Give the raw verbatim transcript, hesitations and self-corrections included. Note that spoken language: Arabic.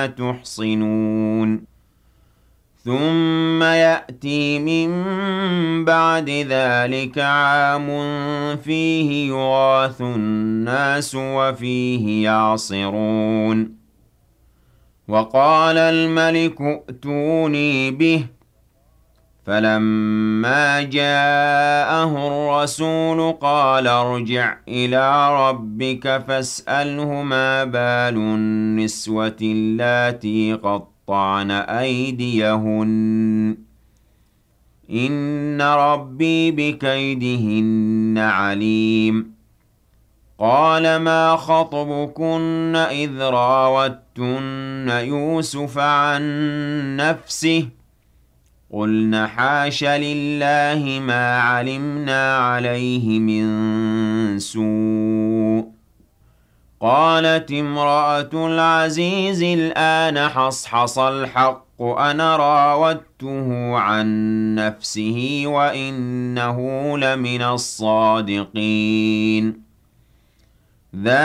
تحصنون ثم يأتي من بعد ذلك عام فيه يغاث الناس وفيه يعصرون وقال الملك ائتوني به فلما جاءه الرسول قال ارجع إلى ربك فاسأله ما بال النسوة اللاتي قطعن أيديهن إن ربي بكيدهن عليم قال ما خطبكن إذ راوتن يوسف عن نفسه قلن حاش لله ما علمنا عليه من سوء قالت امرأة العزيز الآن حصحص الحق أنا راودته عن نفسه وإنه لمن الصادقين